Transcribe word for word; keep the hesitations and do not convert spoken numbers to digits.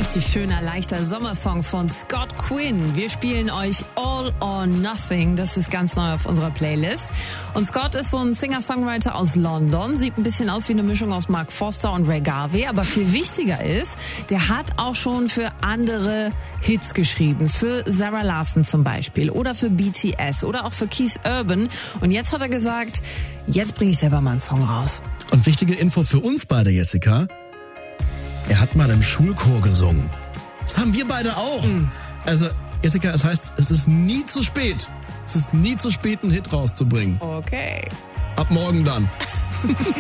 richtig schöner, leichter Sommersong von Scott Quinn. Wir spielen euch All or Nothing. Das ist ganz neu auf unserer Playlist. Und Scott ist so ein Singer-Songwriter aus London. Sieht ein bisschen aus wie eine Mischung aus Mark Foster und Ray Garvey. Aber viel wichtiger ist, der hat auch schon für andere Hits geschrieben. Für Sarah Larsson zum Beispiel. Oder für B T S. Oder auch für Keith Urban. Und jetzt hat er gesagt, jetzt bringe ich selber mal einen Song raus. Und wichtige Info für uns beide, Jessica. Er hat mal im Schulchor gesungen. Das haben wir beide auch. Mhm. Also, Jessica, es heißt, es ist nie zu spät. Es ist nie zu spät, einen Hit rauszubringen. Okay. Ab morgen dann.